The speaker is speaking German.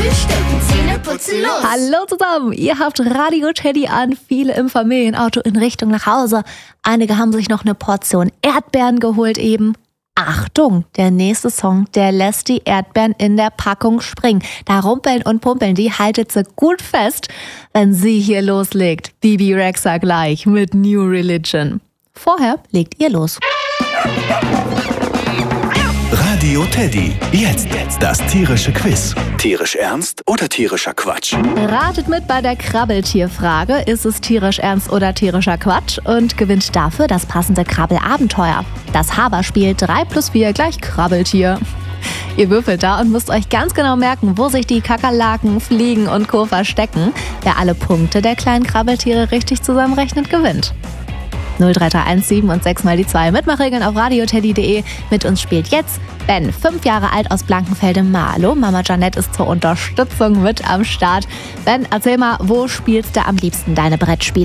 Frühstück, Zähneputzen, los. Hallo zusammen, ihr habt Radio Teddy an, viele im Familienauto in Richtung nach Hause. Einige haben sich noch eine Portion Erdbeeren geholt eben. Achtung, der nächste Song, der lässt die Erdbeeren in der Packung springen. Da rumpeln und pumpeln, die haltet sie gut fest, wenn sie hier loslegt. Bibi Rexha gleich mit New Religion. Vorher legt ihr los. Radio Teddy. Jetzt das tierische Quiz. Tierisch ernst oder tierischer Quatsch? Ratet mit bei der Krabbeltierfrage. Ist es tierisch ernst oder tierischer Quatsch? Und gewinnt dafür das passende Krabbelabenteuer. Das Haberspiel 3+4 gleich Krabbeltier. Ihr würfelt da und müsst euch ganz genau merken, wo sich die Kakerlaken, Fliegen und Co. verstecken. Wer alle Punkte der kleinen Krabbeltiere richtig zusammenrechnet, gewinnt. 0331 7 und 6 mal die 2. Mitmachregeln auf radioteddy.de. Mit uns spielt jetzt Ben, 5 Jahre alt aus Blankenfelde Marlow. Mama Janette ist zur Unterstützung mit am Start. Ben, erzähl mal, wo spielst du am liebsten deine Brettspiele?